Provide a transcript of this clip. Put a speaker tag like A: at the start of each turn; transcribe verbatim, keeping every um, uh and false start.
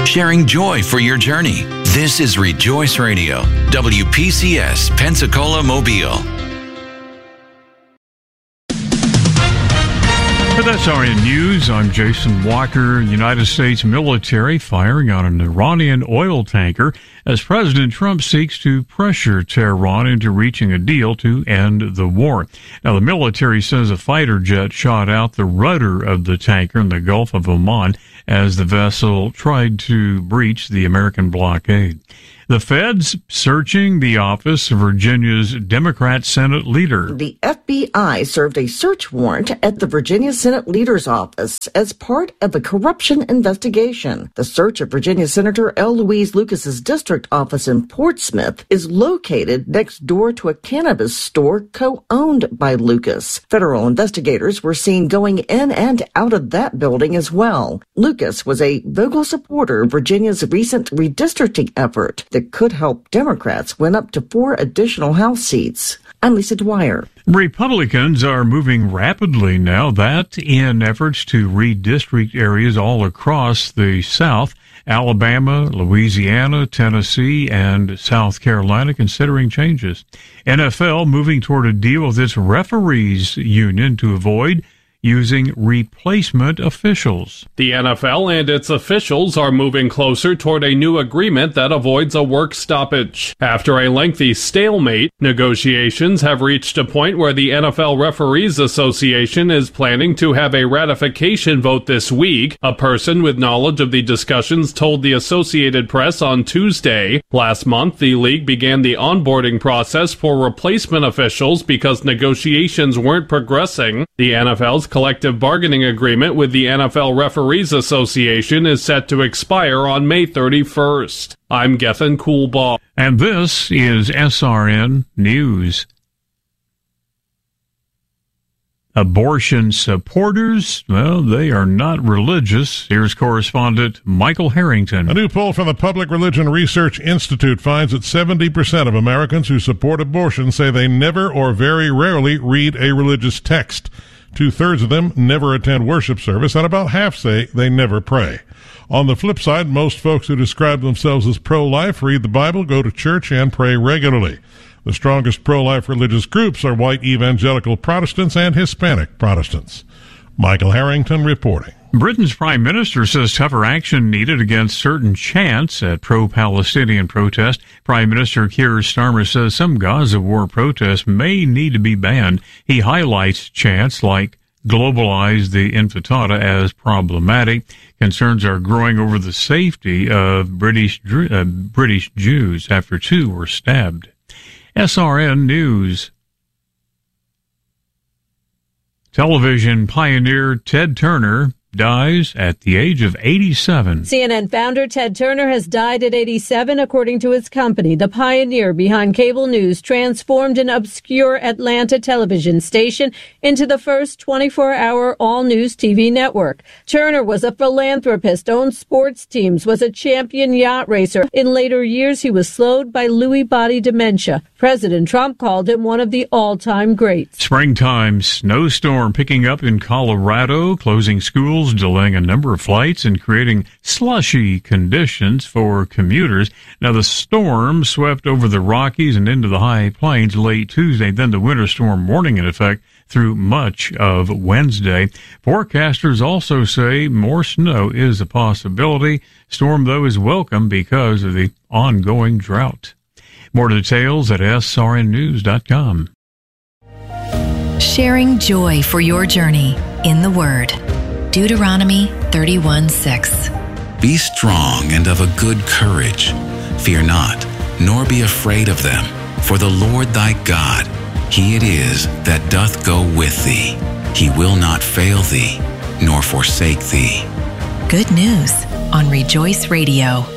A: sharing joy for your journey. This is Rejoice Radio, W P C S, Pensacola, Mobile.
B: With S R N News, I'm Jason Walker. United States military firing on an Iranian oil tanker as President Trump seeks to pressure Tehran into reaching a deal to end the war. Now, the military says a fighter jet shot out the rudder of the tanker in the Gulf of Oman as the vessel tried to breach the American blockade. The feds searching the office of Virginia's Democrat Senate leader.
C: The F B I served a search warrant at the Virginia Senate leader's office as part of a corruption investigation. The search of Virginia Senator L. Louise Lucas's district office in Portsmouth is located next door to a cannabis store co-owned by Lucas. Federal investigators were seen going in and out of that building as well. Lucas was a vocal supporter of Virginia's recent redistricting effort that could help Democrats win up to four additional House seats. I'm Lisa Dwyer.
B: Republicans are moving rapidly now, that in efforts to redistrict areas all across the South. Alabama, Louisiana, Tennessee, and South Carolina considering changes. N F L moving toward a deal with its referees union to avoid using replacement officials.
D: The N F L and its officials are moving closer toward a new agreement that avoids a work stoppage. After a lengthy stalemate, negotiations have reached a point where the N F L Referees Association is planning to have a ratification vote this week. A person with knowledge of the discussions told the Associated Press on Tuesday. Last month, the league began the onboarding process for replacement officials because negotiations weren't progressing. The N F L's collective bargaining agreement with the N F L Referees Association is set to expire on May thirty-first. I'm Gethin Coolbaugh.
B: And this is S R N News. Abortion supporters, well, they are not religious. Here's correspondent Michael Harrington.
E: A new poll from the Public Religion Research Institute finds that seventy percent of Americans who support abortion say they never or very rarely read a religious text. Two-thirds of them never attend worship service, and about half say they never pray. On the flip side, most folks who describe themselves as pro-life read the Bible, go to church, and pray regularly. The strongest pro-life religious groups are white evangelical Protestants and Hispanic Protestants. Michael Harrington reporting.
B: Britain's prime minister says tougher action needed against certain chants at pro-Palestinian protest. Prime Minister Keir Starmer says some Gaza war protests may need to be banned. He highlights chants like globalize the Intifada as problematic. Concerns are growing over the safety of British uh, British Jews after two were stabbed. S R N News. Television pioneer Ted Turner dies at the age of eighty-seven.
F: C N N founder Ted Turner has died at eighty-seven, according to his company. The pioneer behind cable news transformed an obscure Atlanta television station into the first twenty-four hour all-news T V network. Turner was a philanthropist, owned sports teams, was a champion yacht racer. In later years, he was slowed by Lewy body dementia. President Trump called him one of the all-time greats.
B: Springtime snowstorm picking up in Colorado, closing schools, delaying a number of flights, and creating slushy conditions for commuters. Now, the storm swept over the Rockies and into the high plains late Tuesday, then the winter storm warning in effect through much of Wednesday. Forecasters also say more snow is a possibility. Storm, though, is welcome because of the ongoing drought. More details at S R N news dot com.
G: Sharing joy for your journey in the Word. Deuteronomy thirty-one six.
A: Be strong and of a good courage. Fear not, nor be afraid of them. For the Lord thy God, he it is that doth go with thee. He will not fail thee, nor forsake thee.
G: Good news on Rejoice Radio.